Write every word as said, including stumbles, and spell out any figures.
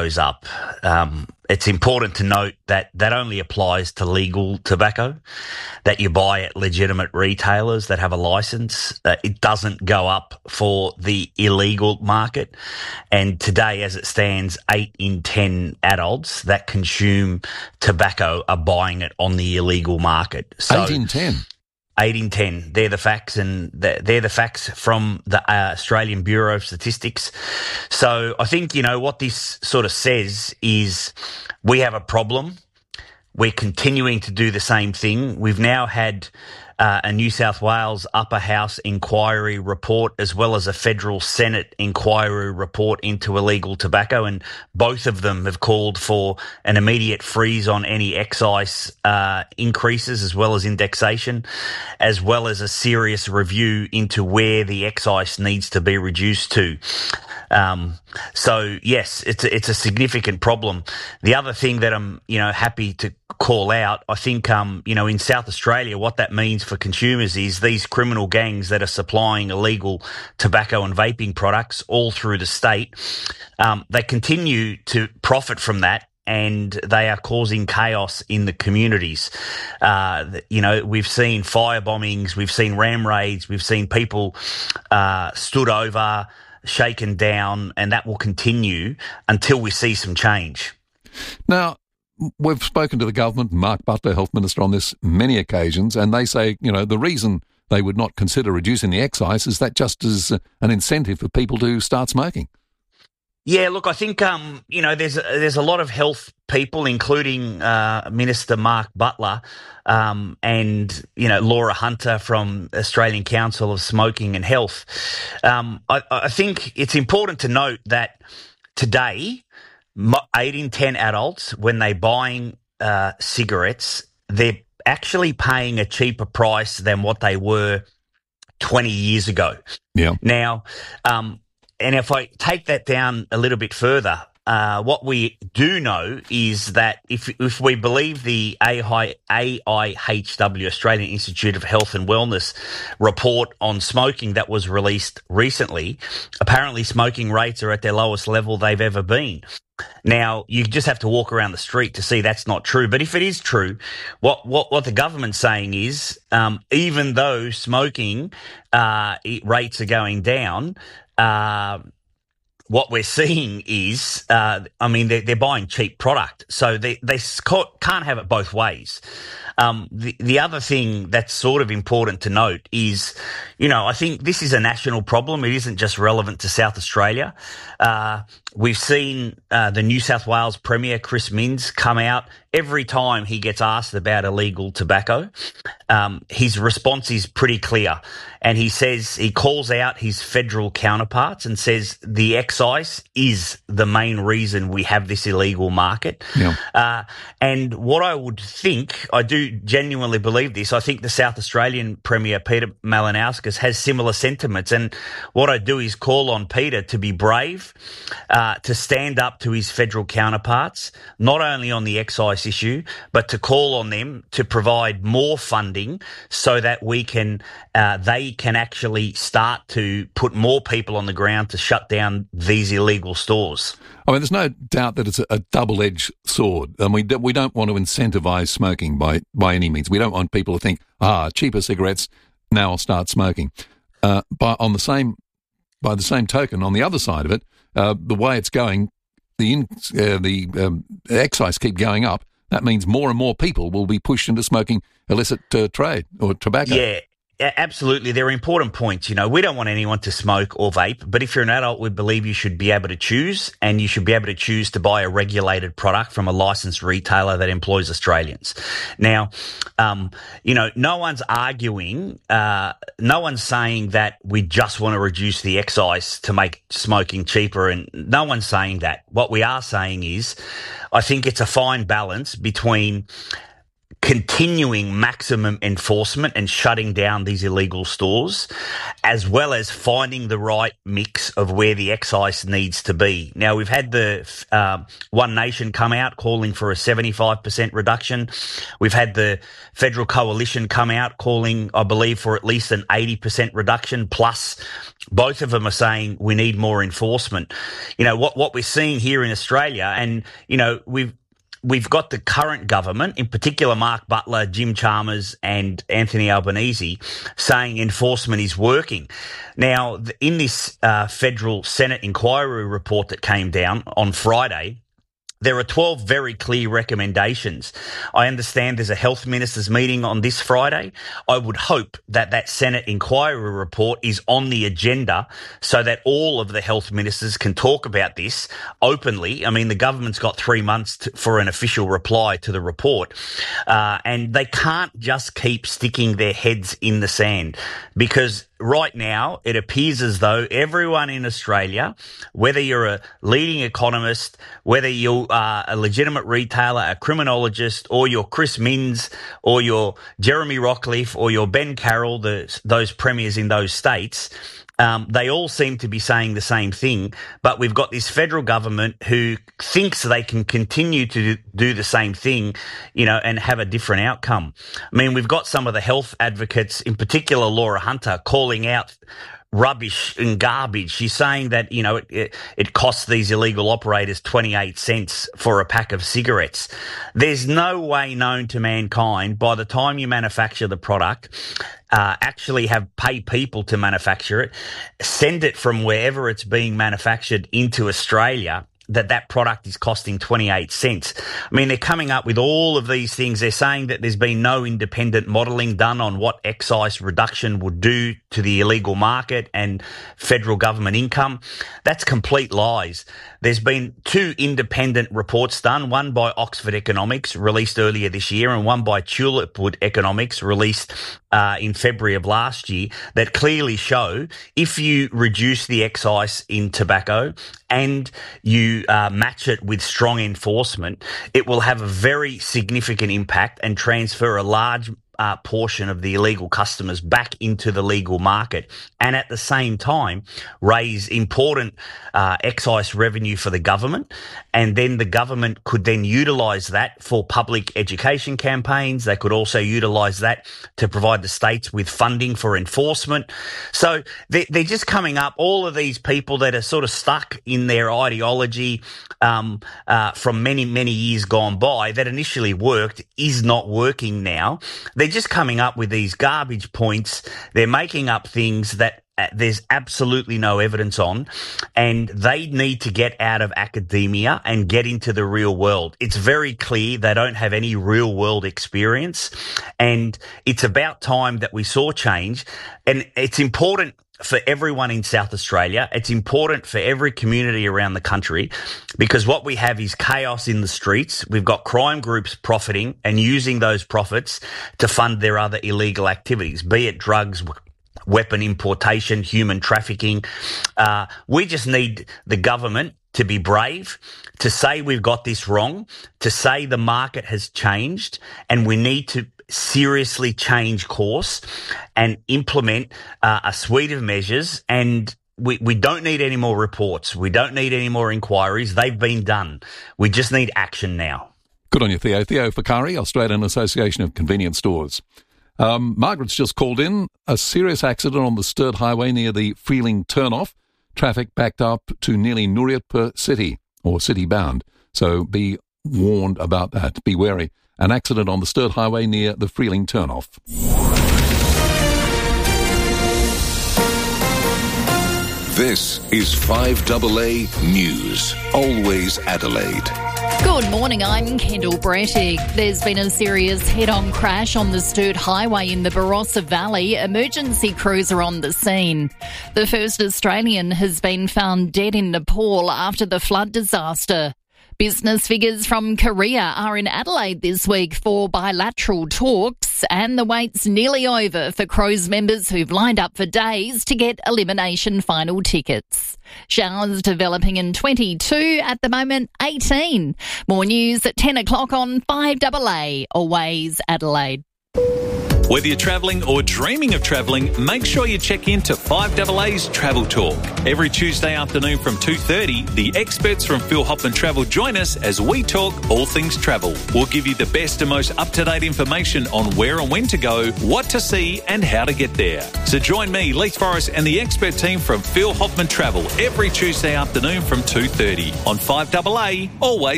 goes up. Um, it's important to note that that only applies to legal tobacco that you buy at legitimate retailers that have a license. Uh, it doesn't go up for the illegal market. And today, as it stands, eight in ten adults that consume tobacco are buying it on the illegal market. So, eight in ten? Eight in ten. They're the facts, and they're the facts from the uh, Australian Bureau of Statistics. So I think, you know, what this sort of says is we have a problem. We're continuing to do the same thing. We've now had uh, a New South Wales Upper House inquiry report as well as a federal Senate inquiry report into illegal tobacco, and both of them have called for an immediate freeze on any excise uh, increases as well as indexation, as well as a serious review into where the excise needs to be reduced to. Um, so yes, it's a, it's a significant problem. The other thing that I'm, you know, happy to call out, I think, um, you know, in South Australia, what that means for consumers is these criminal gangs that are supplying illegal tobacco and vaping products all through the state, um, they continue to profit from that. And they are causing chaos in the communities. Uh, you know, we've seen fire bombings, we've seen ram raids, we've seen people uh, stood over, shaken down, and that will continue until we see some change. Now, we've spoken to the government, Mark Butler, Health Minister, on this many occasions, and they say, you know, the reason they would not consider reducing the excise is that just as an incentive for people to start smoking. Yeah, look, I think, um, you know, there's, there's a lot of health people, including uh, Minister Mark Butler um, and, you know, Laura Hunter from Australian Council of Smoking and Health. Um, I, I think it's important to note that today, eight in ten adults, when they're buying uh, cigarettes, they're actually paying a cheaper price than what they were twenty years ago. Yeah. Now, um, and if I take that down a little bit further, uh, what we do know is that if if we believe the A I H W, Australian Institute of Health and Wellness report on smoking that was released recently, apparently smoking rates are at their lowest level they've ever been. Now, you just have to walk around the street to see that's not true. But if it is true, what what, what the government's saying is um, even though smoking uh, rates are going down, uh, what we're seeing is, uh, I mean, they're, they're buying cheap product. So they, they can't have it both ways. Um, the, the other thing that's sort of important to note is, you know, I think this is a national problem. It isn't just relevant to South Australia. Uh, we've seen uh, the New South Wales Premier, Chris Minns, come out every time he gets asked about illegal tobacco. Um, his response is pretty clear. And he says, he calls out his federal counterparts and says the excise is the main reason we have this illegal market. Yeah. Uh, and what I would think, I do genuinely believe this, I think the South Australian Premier, Peter Malinauskas, has similar sentiments. And what I do is call on Peter to be brave, uh, to stand up to his federal counterparts, not only on the excise issue, but to call on them to provide more funding so that we can, uh, they can actually start to put more people on the ground to shut down these illegal stores. I mean, there's no doubt that it's a, a double-edged sword. And we, we don't want to incentivise smoking by, by any means. We don't want people to think, ah, cheaper cigarettes, now I'll start smoking. Uh, but on the same, by the same token, on the other side of it, uh, the way it's going, the, in, uh, the um, excise keep going up. That means more and more people will be pushed into smoking illicit uh, trade or tobacco. Yeah. Absolutely. They're important points. You know, we don't want anyone to smoke or vape, but if you're an adult, we believe you should be able to choose, and you should be able to choose to buy a regulated product from a licensed retailer that employs Australians. Now, um, you know, no one's arguing, uh, no one's saying that we just want to reduce the excise to make smoking cheaper, and no one's saying that. What we are saying is, I think it's a fine balance between continuing maximum enforcement and shutting down these illegal stores, as well as finding the right mix of where the excise needs to be. Now, we've had the uh, One Nation come out calling for a seventy-five percent reduction. We've had the Federal Coalition come out calling, I believe, for at least an eighty percent reduction, plus both of them are saying we need more enforcement. You know, what, what we're seeing here in Australia, and, you know, we've We've got the current government, in particular Mark Butler, Jim Chalmers and Anthony Albanese, saying enforcement is working. Now, in this uh, federal Senate inquiry report that came down on Friday, there are twelve very clear recommendations. I understand there's a health ministers meeting on this Friday. I would hope that that Senate inquiry report is on the agenda so that all of the health ministers can talk about this openly. I mean, the government's got three months to, for an official reply to the report. Uh, and they can't just keep sticking their heads in the sand, because right now, it appears as though everyone in Australia, whether you're a leading economist, whether you are a legitimate retailer, a criminologist, or you're Chris Minns, or you're Jeremy Rockcliffe, or you're Ben Carroll, the, those premiers in those states, Um, they all seem to be saying the same thing, but we've got this federal government who thinks they can continue to do the same thing, you know, and have a different outcome. I mean, we've got some of the health advocates, in particular Laura Hunter, calling out rubbish and garbage. She's saying that, you know, it, it, it costs these illegal operators twenty-eight cents for a pack of cigarettes. There's no way known to mankind, by the time you manufacture the product, uh, actually have pay people to manufacture it, send it from wherever it's being manufactured into Australia, that that product is costing twenty-eight cents. I mean, they're coming up with all of these things. They're saying that there's been no independent modelling done on what excise reduction would do to the illegal market and federal government income. That's complete lies. There's been two independent reports done, one by Oxford Economics released earlier this year and one by Tulipwood Economics released uh, in February of last year, that clearly show if you reduce the excise in tobacco and you uh, match it with strong enforcement, it will have a very significant impact and transfer a large Uh, portion of the illegal customers back into the legal market, and at the same time raise important uh, excise revenue for the government. And then the government could then utilise that for public education campaigns. They could also utilise that to provide the states with funding for enforcement. So they're, they're just coming up, all of these people that are sort of stuck in their ideology um, uh, from many, many years gone by that initially worked is not working now. They're just coming up with these garbage points. They're making up things that uh, there's absolutely no evidence on, and they need to get out of academia and get into the real world. It's very clear they don't have any real world experience, and it's about time that we saw change. And it's important for everyone in South Australia. It's important for every community around the country, because what we have is chaos in the streets. We've got crime groups profiting and using those profits to fund their other illegal activities, be it drugs, weapon importation, human trafficking. Uh, we just need the government to be brave, to say we've got this wrong, to say the market has changed and we need to seriously change course and implement uh, a suite of measures. And we, we don't need any more reports. We don't need any more inquiries. They've been done. We just need action now. Good on you, Theo. Theo Fakari, Australian Association of Convenience Stores. Um, Margaret's just called in. A serious accident on the Sturt Highway near the Freeling turnoff. Traffic backed up to nearly Nouriat per city, or city bound. So be warned about that. Be wary. An accident on the Sturt Highway near the Freeling turnoff. This is five A A News. Always Adelaide. Good morning, I'm Kendall Brettig. There's been a serious head-on crash on the Sturt Highway in the Barossa Valley. Emergency crews are on the scene. The first Australian has been found dead in Nepal after the flood disaster. Business figures from Korea are in Adelaide this week for bilateral talks. weeks, and the wait's nearly over for Crows members who've lined up for days to get elimination final tickets. Showers developing in twenty-two, at the moment eighteen. More news at ten o'clock on five double A, Always Adelaide. Whether you're travelling or dreaming of travelling, make sure you check in to five double A's Travel Talk. Every Tuesday afternoon from two thirty, the experts from Phil Hoffman Travel join us as we talk all things travel. We'll give you the best and most up-to-date information on where and when to go, what to see and how to get there. So join me, Leith Forrest and the expert team from Phil Hoffman Travel every Tuesday afternoon from two thirty on five double A, Always